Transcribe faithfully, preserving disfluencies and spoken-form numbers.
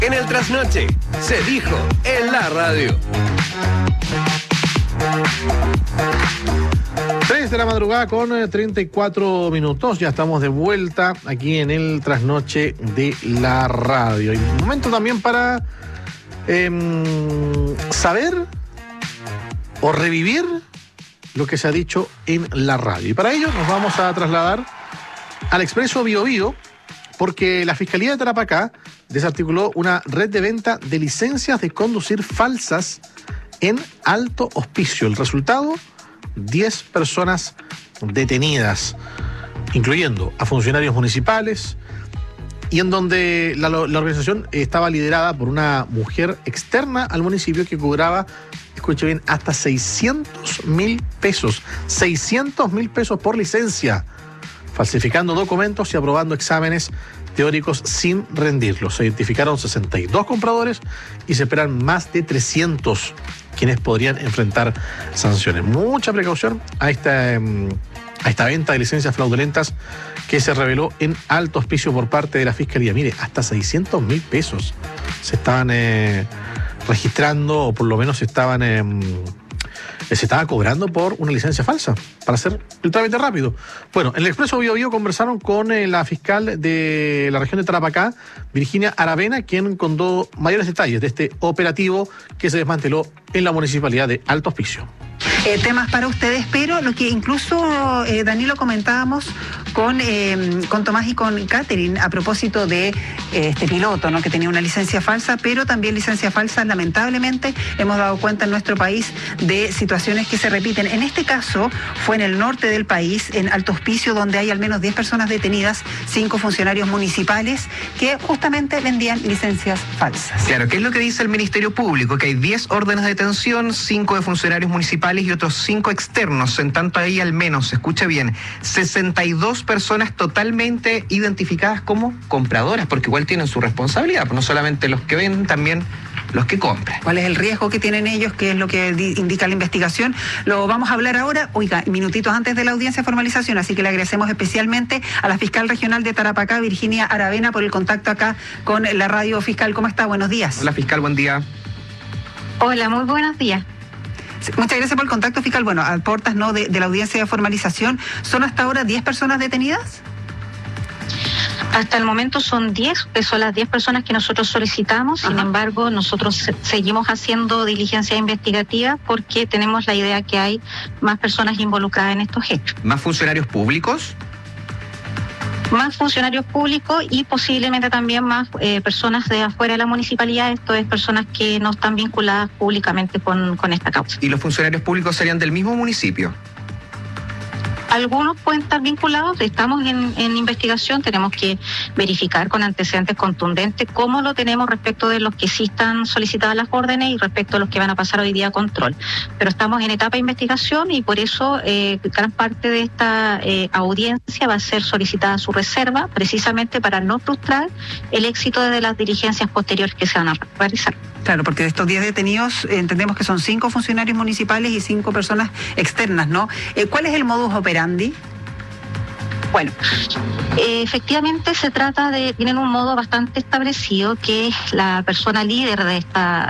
En el trasnoche, se dijo en la radio. tres de la madrugada con treinta y cuatro minutos. Ya estamos de vuelta aquí en el trasnoche de la radio. Y un momento también para eh, saber o revivir lo que se ha dicho en la radio. Y para ello nos vamos a trasladar al Expreso Bio Bio, porque la Fiscalía de Tarapacá desarticuló una red de venta de licencias de conducir falsas en Alto Hospicio. El resultado, diez personas detenidas, incluyendo a funcionarios municipales, y en donde la, la organización estaba liderada por una mujer externa al municipio que cobraba, escuche bien, hasta seiscientos mil pesos. seiscientos mil pesos por licencia, falsificando documentos y aprobando exámenes teóricos sin rendirlos. Se identificaron sesenta y dos compradores y se esperan más de trescientos quienes podrían enfrentar sanciones. Mucha precaución a esta, a esta venta de licencias fraudulentas que se reveló en Alto Hospicio por parte de la Fiscalía. Mire, hasta seiscientos mil pesos se estaban eh, registrando, o por lo menos se estaban... Eh, se estaba cobrando por una licencia falsa para hacer el trámite rápido. Bueno, en el Expreso Bio Bio conversaron con eh, la fiscal de la región de Tarapacá, Virginia Aravena, quien contó mayores detalles de este operativo que se desmanteló en la municipalidad de Alto Hospicio. Eh, temas para ustedes, pero lo que incluso, eh, Danilo, comentábamos con, eh, con Tomás y con Catherine a propósito de eh, este piloto, ¿no?, que tenía una licencia falsa, pero también licencia falsa, lamentablemente, hemos dado cuenta en nuestro país de situaciones que se repiten. En este caso, fue en el norte del país, en Alto Hospicio, donde hay al menos diez personas detenidas, cinco funcionarios municipales que justamente vendían licencias falsas. Claro, ¿qué es lo que dice el Ministerio Público? Que hay diez órdenes de detención, cinco de funcionarios municipales y otros cinco externos. En tanto, ahí al menos, se escucha bien, sesenta y dos personas totalmente identificadas como compradoras, porque igual tienen su responsabilidad, no solamente los que venden, también los que compran. ¿Cuál es el riesgo que tienen ellos? ¿Qué es lo que indica la investigación? Lo vamos a hablar ahora, oiga, minutitos antes de la audiencia de formalización, así que le agradecemos especialmente a la fiscal regional de Tarapacá, Virginia Aravena, por el contacto acá con la radio fiscal. ¿Cómo está? Buenos días. Hola, fiscal, buen día. Hola, muy buenos días. Muchas gracias por el contacto, fiscal. Bueno, a portas, ¿no?, de, de la audiencia de formalización, ¿son hasta ahora diez personas detenidas? Hasta el momento son diez, son las diez personas que nosotros solicitamos. Sin Ajá. embargo, nosotros se, seguimos haciendo diligencia investigativa porque tenemos la idea que hay más personas involucradas en estos hechos. ¿Más funcionarios públicos? Más funcionarios públicos y posiblemente también más eh, personas de afuera de la municipalidad, esto es personas que no están vinculadas públicamente con, con esta causa. ¿Y los funcionarios públicos serían del mismo municipio? Algunos pueden estar vinculados, estamos en, en investigación, tenemos que verificar con antecedentes contundentes cómo lo tenemos respecto de los que sí están solicitadas las órdenes y respecto a los que van a pasar hoy día a control. Pero estamos en etapa de investigación y por eso eh, gran parte de esta eh, audiencia va a ser solicitada su reserva, precisamente para no frustrar el éxito de las diligencias posteriores que se van a realizar. Claro, porque de estos diez detenidos eh, entendemos que son cinco funcionarios municipales y cinco personas externas, ¿no? Eh, ¿Cuál es el modus operandi? Bueno, eh, efectivamente se trata de, tienen un modo bastante establecido, que es la persona líder de esta